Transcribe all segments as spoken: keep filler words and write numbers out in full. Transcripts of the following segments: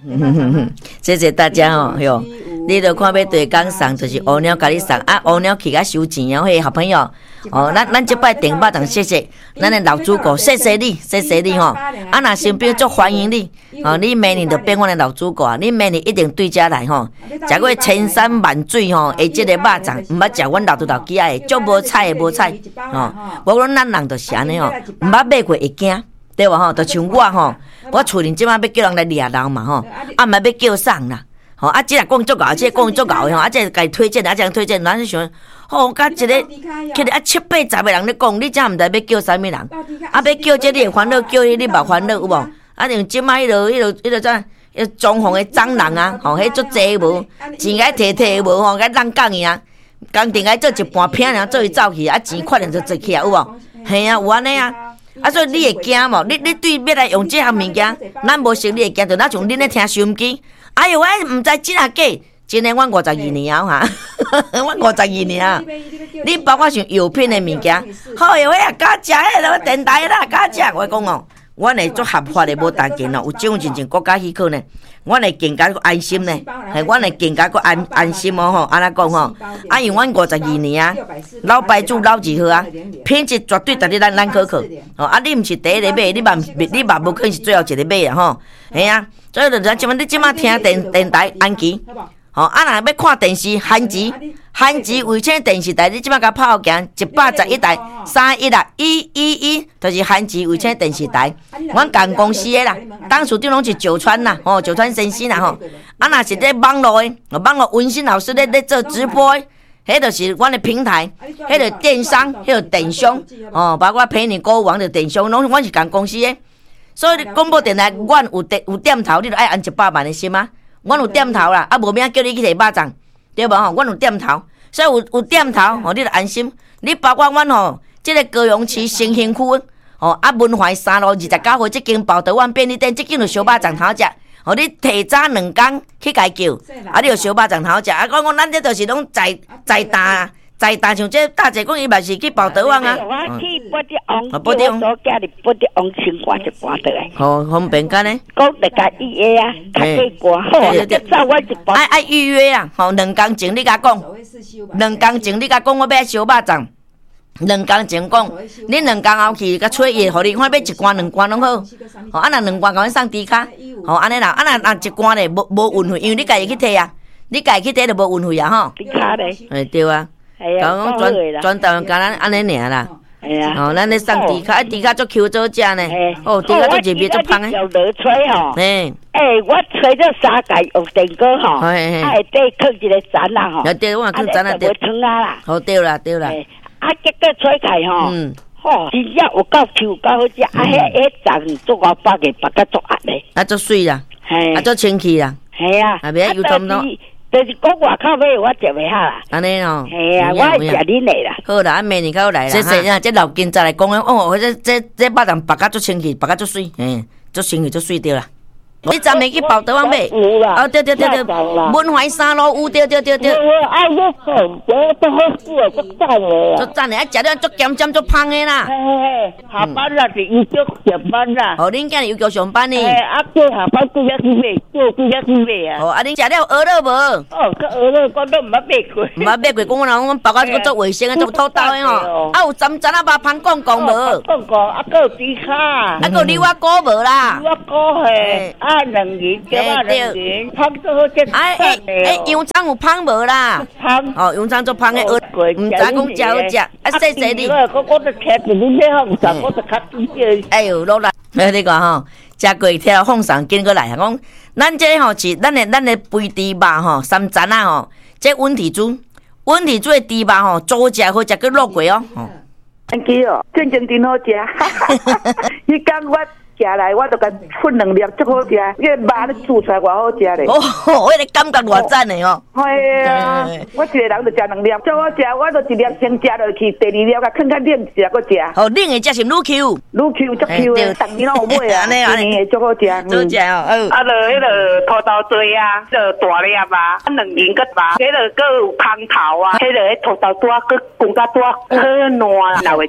谢谢大家哦，哟，你著看要对讲送，就是乌鸟甲你送啊，乌鸟去甲收钱哦，迄好朋友哦，咱咱即摆顶巴掌，谢谢咱的老主顾，谢谢你，谢谢你吼，啊，若身边足欢迎你，哦，你明年就变阮的老主顾啊，你明年一定对遮来吼，食过千山万水吼，下即个肉粽，毋捌食阮老豆老囝的，足无菜的无菜，哦，无论咱人就是安尼吼，毋捌买过会惊。对哇吼，就像我吼，我厝里即摆要叫人来掠人嘛吼，啊毋係要叫送啦，吼啊即个讲足够，即个讲足够吼，啊即个家推荐，啊即个推荐，咱就想，吼，甲一个，去啊七八十个人咧讲，你才毋知要叫啥物人，啊要叫即你会烦恼，叫迄你无烦恼有无？啊像即摆迄落迄落迄落怎，迄装潢的蟑螂啊，吼，迄足济无，钱该摕摕无吼，该人讲伊啊，工定该做一半片尔做伊走去，啊钱快点就做起来有无？嘿啊，有安尼啊。啊，所以你会惊无？你你对要来用这项物件，咱无熟，你会惊，就咱像恁咧听收音机。哎呦，我毋知真啊假，真诶，我五十二年啊哈，我五十二年啊。你包括像药品诶物件，好诶，我也敢食迄个电台啦，敢食。我讲哦，阮会做合法诶，无单件哦，有种真正国家许可呢，阮会更加安心呢，系阮会更加安安心哦吼，安尼讲吼。啊，因阮五十二年啊，老牌子老字号啊，品质绝对值得咱咱可可。哦，啊，你毋是第一个买，你嘛你嘛无可能是最后一个买啊吼。系啊，所以就咱即摆你即摆听电电台安琪，吼啊，若要看电视韩吉，韩吉卫星电视台，你即摆甲拍好行一百十一台三一啦一一一，就是韩吉卫星电视台。阮共公司的啦，当属顶拢是九川啦，吼九川先生啦吼。啊，若是咧网络的，网络温馨老师咧咧做直播的。迄就是阮的平台，迄个电商，迄个电商，哦，包括陪你购物网的电商，拢阮是共公司的。所以广播电台，阮有点有点头，你著爱按一百万的心啊。阮有点头啦，啊无免叫你去摕肉粽，对无吼？阮有点头，所以有有点头，吼，你著安心。你包括阮吼，即个高雄市新兴区，吼啊文怀三路二十九号即间宝德湾便利店，即间就小肉粽头食。哦，你提早两工去家叫，啊，你就小肉粽头食。啊，讲讲咱这就是拢在在大在大，像这大姐讲伊嘛是去宝德湾啊。 我去保德王，保德王所家里保德王先挂一挂倒来。 好方便干呢？ 讲大家预约啊，较过挂好啊，就照我一包。 爱爱预约啊，吼，两工前你甲讲，两工前你甲讲我要小肉粽。两工前讲，你两工后去甲找伊，互你看要一罐两罐拢好。吼，啊，若两罐甲阮送猪卡，吼，安尼啦，啊，若若一罐咧无无运费，因为你家己去摕啊，你家己去摕就无运费啊，吼。 猪卡咧。 哎，对啊。 系啊。 讲转转台湾，甲咱安尼尔啦。 系啊。 哦，咱咧送猪卡，啊，猪卡足 Q 做食呢。哦，猪卡足入味足香诶。 有落吹吼。 嘿。 诶，我吹咗三界用电锅吼，啊，会底放一个盏啦吼。 啊，对，我放盏啊，对。 无汤啊啦。 好，对啦，对啦。 啊，结果吹开吼，嗯，吼，真正有够 Q，有够好食。啊，迄迄粽做我百个百个做压咧， 啊，足水啦， 嘿， 啊，足清气啦， 系啊， 啊，别油汤汤， 就是讲外口买我食袂下啦， 安尼哦， 系啊，我食恁的啦。 好啦，啊，明年较好来啦。谢谢啊，这老金再来讲诶，哦，这这这肉粽白甲足清气，白甲足水，嘿，足清气足水着啦。你昨暝去宝德湾买？ 有啦。 哦，对对对对，文怀三路有，对对对对。 啊，我讲，我都好煮啊，足赞诶。 足赞诶，啊，食了足咸咸足芳诶啦。 嘿嘿，下班啦是要叫上班啦。 哦，恁囝又叫上班呢？ 诶，啊，叫下班几日去买，叫几日去买啊。 哦，啊，恁食了鹅肉无？ 哦，个鹅肉我都毋捌买过。 毋捌买过，讲我人讲包括个做卫生诶，做土豆诶吼。啊，有针针啊，肉芳公公无？ 公公，啊，个有猪卡。 啊，个有牛蛙膏无啦？ 牛蛙膏嘿，啊，两元。对对，芳做好食。 哎哎哎，羊肠有芳无啦？ 芳哦，羊肠做芳诶，毋知讲食好食。啊，谢谢你。 我我都听住你咧放上，我都较注意。 哎呦，落来，哎，你讲吼，食过听放上紧过来啊！讲，咱这吼是咱诶咱诶肥猪肉吼，三层啊吼，这温体猪，温体猪诶猪肉吼，做食好食，佮落过哦。 安琪哦，真正真好食。你讲我。食来我就甲分两粒，足好食。迄个肉咧煮出来偌好食咧。 哦，迄个感觉偌赞的哦。 系啊，我一个人就食两粒，足好食。我就一粒先食落去，第二粒甲放较冷一下搁食。 哦，冷的才是愈 Q， 愈 Q 足 Q 的，逐年拢有买啊。安尼安尼足好食， 好食哦。 啊，落迄个土豆粿啊，落大粒啊，啊两年搁吧，迄个搁有空头啊，迄个迄土豆多搁滚甲多可烂啦。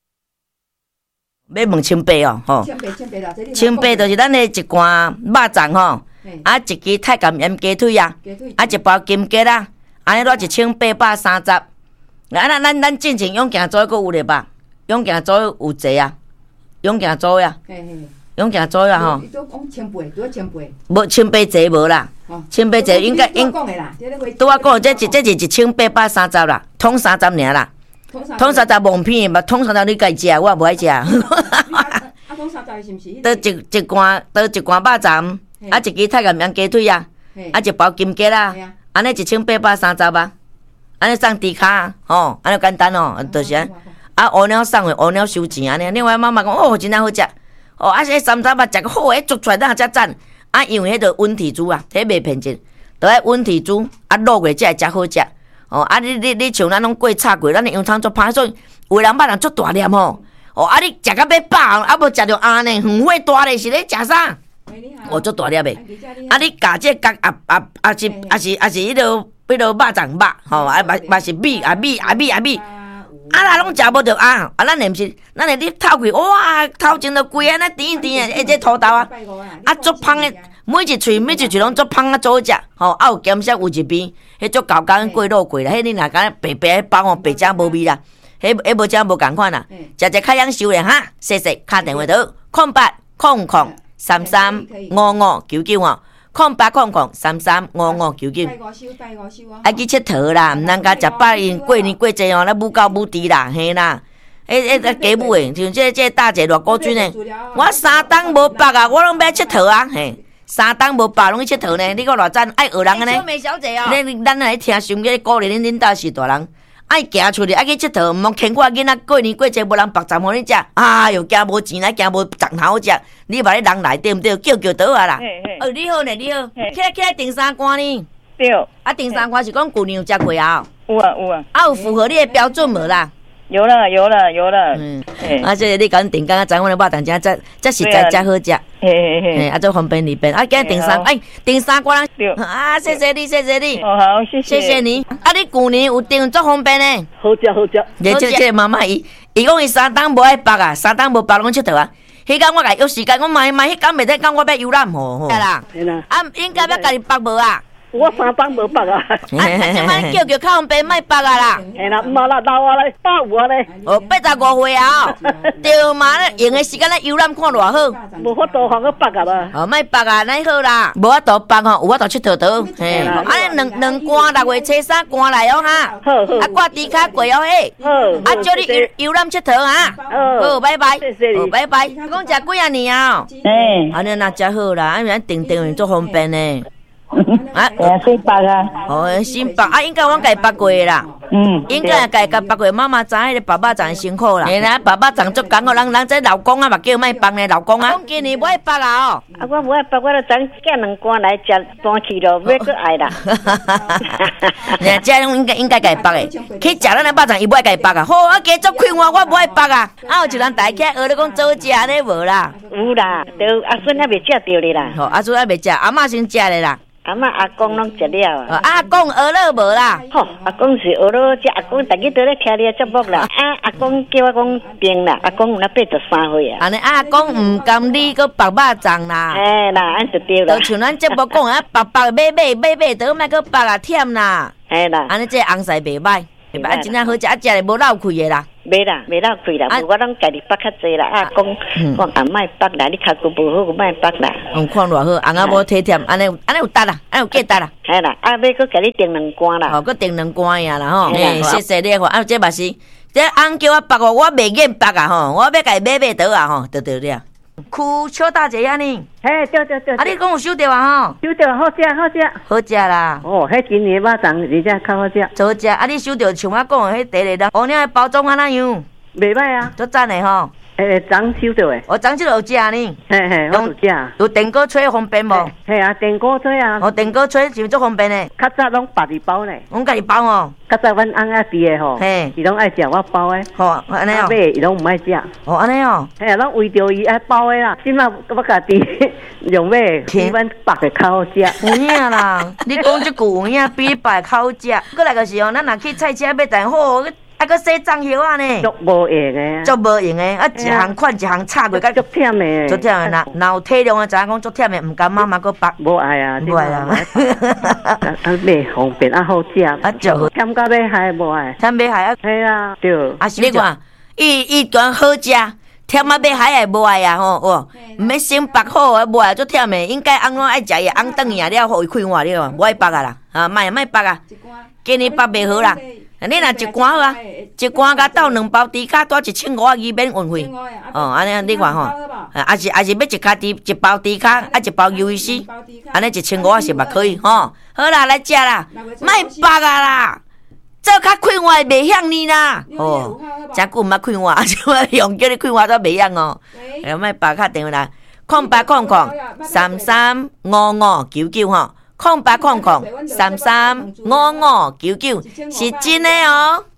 要问清白哦，吼，清白就是咱的一罐肉粽吼， 啊一支太监盐鸡腿啊，啊一包金桔啊，安尼偌一千八百三十。啊，咱咱咱进前永行组还有咧吧？永行组有济啊，永行组呀，永行组呀吼。 都讲千八，多千八。 无千八济无啦，千八济应该应。拄我讲，这一这是一千八百三十啦，统三十尔啦。统三十蒙片嘛，统三十你家食，我无爱食。啊， 统三十是毋是？ 倒一一罐，倒一罐肉粽，啊一支太监羊鸡腿啊，啊一包金桔啦，安尼一千八百三十啊，安尼送猪卡吼，安尼简单哦，就是啊。啊乌鸟送的乌鸟收钱安尼，另外妈妈讲哦真正好食，哦啊迄三十肉食个好，迄做出来咱才赞。啊因为迄个温体猪啊，迄袂骗钱，着爱温体猪，啊卤过才会才好食。哦，啊你你你像咱拢过炒过，咱的羊汤做歹，所以有人肉人足大粒吼。哦，啊你食到要饱，啊无食着鸭呢，远火大咧是咧食啥？哦，足大粒的。啊你夹这夹啊啊啊是啊是啊是迄落迄落肉粽肉，吼啊嘛嘛是米啊米啊米啊米。啊啦，拢食无着啊！啊，咱诶毋是，咱诶你透开，哇，头前着规安尼甜甜诶，迄只土豆啊，啊，足芳诶，每一喙每一喙拢足芳啊，足好食，吼，啊有咸涩有一味，迄足厚厚过肉过啦，迄你若敢白白包吼，白正无味啦，迄迄无正无共款啦，食者较养收咧哈，谢谢，敲电话倒，空八空空三三五五九九哦。空八空空三三五五九九，爱去佚佗啦，毋通甲食饱因过年过节哦，咱母狗母猪啦，嘿啦，迄迄家母诶，像这这大姐偌古锥呢，我三顿无饱啊，我拢要佚佗啊，嘿，三顿无饱拢去佚佗呢，你讲偌赞爱学人个呢？美小姐哦，恁咱来听心机鼓励恁恁兜是大人。爱行出去，爱去佚佗，毋通牵我囡仔过年过节无人白粽互你食。哎哟，惊无钱来，惊无粽头食。你把你人来对毋对？叫叫倒啊啦！哦，你好呢，你好。起来起来，订三关呢？ 对。 啊，订三关是讲旧年有食过啊？ 有啊有啊。 啊，有符合你的标准无啦？ 有了有了有了。嗯。 啊，这个你甲阮订刚刚昨晚的肉粽真真真实在真好食。嘿嘿嘿。啊，做方便利便。啊，今日订三，哎，订三关啦。对。啊，谢谢你，谢谢你。 哦好，谢谢。 谢谢你。啊，你旧年有订做方便呢？ 好食好食。 你这这妈妈伊伊讲伊三顿无爱饱啊，三顿无饱拢佚佗啊。迄天我甲有时间，我买买，迄天袂使讲我要游览吼吼。系啦。系啦。啊，应该要家己饱无啊？ 我三顿无饱啊！ 啊，即摆叫叫较方便，莫饱啊啦！ 嘿啦，毋好啦，老啊咧，百有啊咧。 哦，八十五岁啊！对嘛咧，用的时间咧游览看偌好。 无法度互我饱啊啦。 哦，莫饱啊，那好啦，无法度饱吼，有法度佚佗倒。嘿，啊，两两关六月初三关来哦哈。好好。啊，挂猪脚过哦嘿。好。啊，祝你游游览佚佗啊。好。好，拜拜。谢谢你。好，拜拜。讲食几啊年啊？哎。安尼那真好啦，安尼订订做方便呢。 啊，新北啊， 哦，新北啊，应该阮家北过啦，嗯，应该家家北过，妈妈知迄个爸爸长辛苦啦，嘿啦，爸爸长足艰苦，人人这老公啊嘛叫莫放呢，老公啊，讲今年无爱北啊哦， 啊，我无爱北，我就长寄两罐来食，搬去咯，要搁爱啦， 你这种应该应该家北的，去食咱的肉粽伊无爱家北啊，好啊，加足快活，我无爱北啊，啊，有一人大起来学你讲做食安尼无啦， 有啦，都阿孙还未食着咧啦， 吼，阿孙还未食，阿嬷先食咧啦。 阿嬷阿公拢食了啊！ 阿公学了无啦？ 吼，阿公是学了，这阿公逐日都咧听你的节目啦。啊，阿公叫我讲病啦，阿公有那八十三岁啊。 安尼阿公唔甘你个白肉粽啦。 哎啦，安就对啦。 就像咱节目讲啊，白白买买买买，倒莫个白啊忝啦。 哎啦， 安尼这红菜袂歹，袂歹，真正好食，啊食咧无漏气的啦。 袂啦，袂漏气啦，无我拢家己北较济啦。啊，讲讲啊，莫北啦，你脚骨无好，莫北啦。 嗯，看偌好，红啊无体贴，安尼安尼有值啦，安尼有价值啦。 系啦，啊，要搁家己订两罐啦。 好，搁订两罐呀啦吼。嘿，谢谢你看，啊，这嘛是，这红叫我北哦，我袂愿北啊吼，我要家买买倒啊吼，对对对。酷秋大姐呀你， 嘿，对对对。 啊，你讲有收到啊吼？ 收到，好食好食。 好食啦。 哦，迄今年肉粽而且较好食。 好食，啊，你收到像我讲的迄第个啦，乌鸟的包装安怎样？ 袂歹啊， 足赞的吼。 诶，昨收到诶。 我昨即有食呢。 嘿嘿，我有食。 有电锅吹方便无？ 嘿啊，电锅吹啊。 哦，电锅吹是足方便的。 较早拢家己包呢。 阮家己包哦。 较早阮翁仔伫诶吼，嘿，伊拢爱食我包诶。吼，安尼哦。买伊拢毋爱食。 哦，安尼哦。 嘿啊，拢为着伊爱包诶啦。即摆我家己用买，比阮白诶较好食。 有影啦，你讲即句有影，比白较好食。过来个是哦，咱若去菜市买蛋好。 啊个洗脏叶啊呢， 足无用的， 足无用的，啊一行款一行插过，甲足忝的， 足忝的。若若有体谅的，知影讲足忝的，毋甘妈妈个拔。 无爱啊， 无爱啊， 啊袂方便啊好食， 啊就忝到要害无爱， 忝要害啊， 系啊，对。 啊是你看，伊伊讲好食。忝啊，要海也无爱啊吼，哦，毋免先拔好啊，无爱足忝的，应该翁拢爱食伊，翁顿伊啊了，互伊开换了，无爱拔啊啦，啊，莫莫拔啊，今年拔袂好啦，你若一罐好啊，一罐甲倒两包猪脚，多一千五啊，伊免运费，哦，安尼你看吼，啊是啊是要一卡猪一包猪脚，啊一包鱿鱼丝，安尼一千五啊是嘛可以吼，好啦，来食啦，莫拔啊啦。做较开换袂晓你啦，哦，真久毋捌开换，就用叫你开换都袂晓哦。哎，莫白卡电话啦，空八空空三三五五九九吼，空八空空三三五五九九是真的哦。